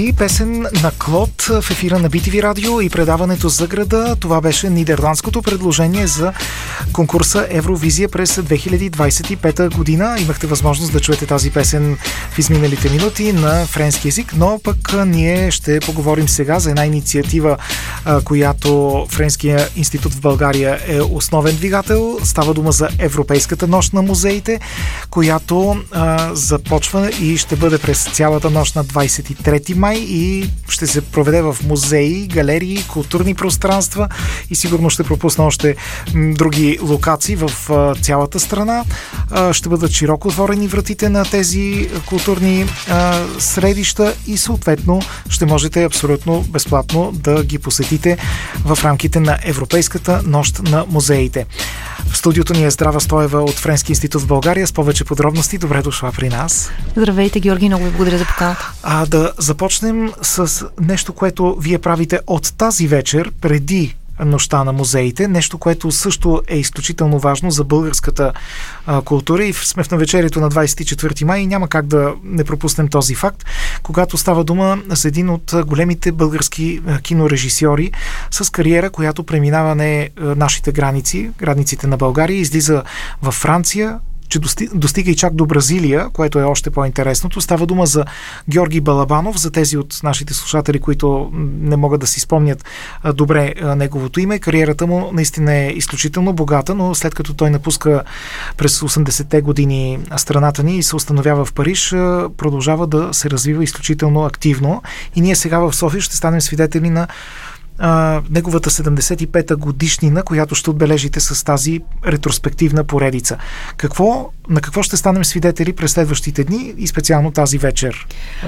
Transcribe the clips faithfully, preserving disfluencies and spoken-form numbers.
И песен на Клод в ефира на би ти ви Радио и предаването за града. Това беше нидерландското предложение за конкурса Евровизия през две хиляди двадесет и пета година. Имахте възможност да чуете тази песен в изминалите минути на френски език, но пък ние ще поговорим сега за една инициатива, която Френския институт в България е основен двигател. Става дума за Европейската нощ на музеите, която а, започва и ще бъде през цялата нощ на двадесет и трети май и ще се проведе в музеи, галерии, културни пространства и сигурно ще пропусна още м, други локации в а, цялата страна. А, ще бъдат широко отворени вратите на тези културни а, средища и съответно ще можете абсолютно безплатно да ги посетите в рамките на Европейската нощ на музеите. В студиото ни е Здрава Стоева от Френски институт в България с повече подробности. Добре дошла при нас. Здравейте, Георги, много ви благодаря за поканата. А да започнем с нещо, което вие правите от тази вечер, преди нощта на музеите. Нещо, което също е изключително важно за българската а, култура и сме в навечерието на двадесет и четвърти май и няма как да не пропуснем този факт, когато става дума за един от големите български а, кинорежисьори с кариера, която преминава не а, нашите граници, границите на България, излиза във Франция, че достига и чак до Бразилия, което е още по-интересното. Става дума за Георги Балабанов, за тези от нашите слушатели, които не могат да си спомнят добре неговото име. Кариерата му наистина е изключително богата, но след като той напуска през осемдесетте години страната ни и се установява в Париж, продължава да се развива изключително активно. И ние сега в София ще станем свидетели на Uh, неговата седемдесет и пета годишнина, която ще отбележите с тази ретроспективна поредица. Какво, на какво ще станем свидетели през следващите дни и специално тази вечер?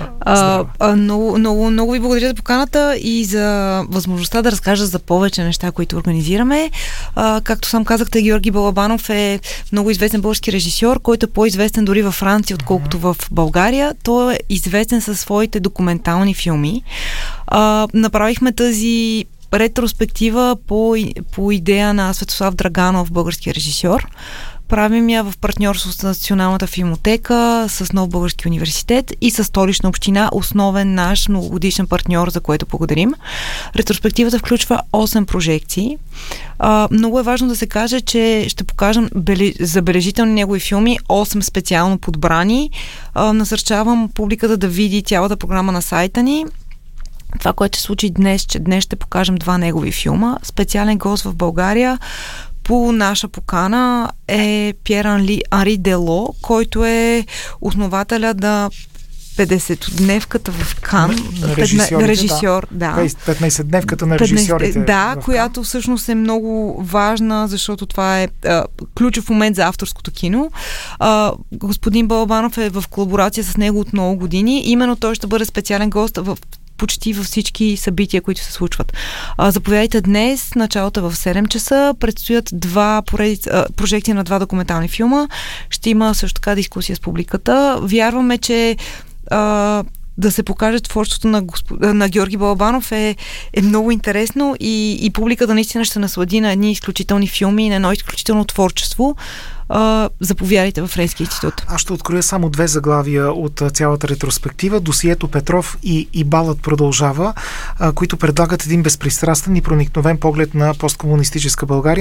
Uh, uh, много, много, много ви благодаря за поканата и за възможността да разкажа за повече неща, които организираме. Uh, както сам казахте, Георги Балабанов е много известен български режисьор, който е по-известен дори във Франция, отколкото в България. Той е известен със своите документални филми. Uh, направихме тази ретроспектива по, по идея на Светослав Драганов, български режисьор. Правим я в партньорство с Националната филмотека, с Нов български университет и с Столична община, основен наш многогодишен партньор, за което благодарим. Ретроспективата включва осем прожекции. А, много е важно да се каже, че ще покажем бели, забележителни негови филми, осем специално подбрани. А, насърчавам публиката да види цялата програма на сайта ни. Това, което се случи днес, че днес ще покажем два негови филма. Специален гост в България по наша покана е Пьер Анри Дело, който е основателя на петдесетдневката в Кан. На режисьор, да. да. петнайсетдневката на режисьорите. Да, която всъщност е много важна, защото това е а, ключов момент за авторското кино. А, господин Балабанов е в колаборация с него от много години. Именно той ще бъде специален гост в почти във всички събития, които се случват. А, заповядайте днес, началото е в седем часа, предстоят два поредица, а, прожекции на два документални филма. Ще има също така дискусия с публиката. Вярваме, че а, да се покаже творчеството на, госп... на Георги Балабанов е, е много интересно и, и публиката наистина ще се наслади на едни изключителни филми и на едно изключително творчество. Uh, заповядайте във Френски институт. Аз ще откроя само две заглавия от цялата ретроспектива. Досието Петров и, и балът продължава, uh, които предлагат един безпристрастен и проникновен поглед на посткомунистическа България.